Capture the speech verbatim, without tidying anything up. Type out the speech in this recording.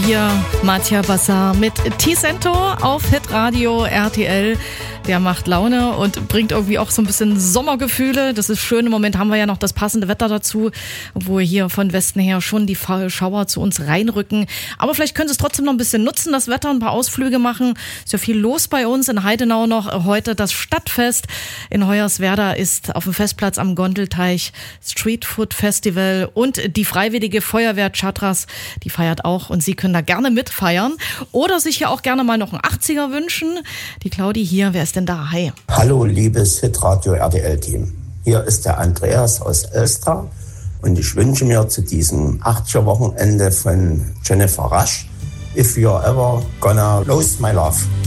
Hier Mattia Bassar mit T-Cento auf Hitradio R T L. Der macht Laune und bringt irgendwie auch so ein bisschen Sommergefühle. Das ist schön. Im Moment haben wir ja noch das passende Wetter dazu, wo hier von Westen her schon die Schauer zu uns reinrücken. Aber vielleicht können Sie es trotzdem noch ein bisschen nutzen, das Wetter, ein paar Ausflüge machen. Ist ja viel los bei uns in Heidenau noch. Heute das Stadtfest in Hoyerswerda ist auf dem Festplatz am Gondelteich Street Food Festival und die Freiwillige Feuerwehr Chatras, die feiert auch und Sie können da gerne mitfeiern oder sich ja auch gerne mal noch einen achtziger wünschen. Die Claudi hier, wer ist denn da? Hi. Hallo, liebes Hitradio R T L-Team. Hier ist der Andreas aus Elster und ich wünsche mir zu diesem achtziger-Wochenende von Jennifer Rush If You're Ever Gonna Lose My Love.